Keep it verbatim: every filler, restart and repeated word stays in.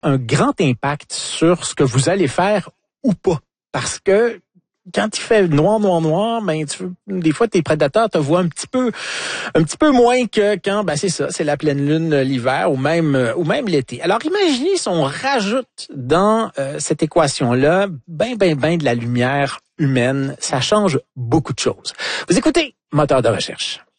un grand impact sur ce que vous allez faire ou pas. Parce que quand il fait noir, noir, noir, ben tu des fois tes prédateurs te voient un petit peu, un petit peu moins que quand, ben c'est ça, c'est la pleine lune l'hiver ou même, ou même l'été. Alors imaginez si on rajoute dans euh, cette équation-là, ben, ben, ben de la lumière humaine, ça change beaucoup de choses. Vous écoutez Moteur de recherche.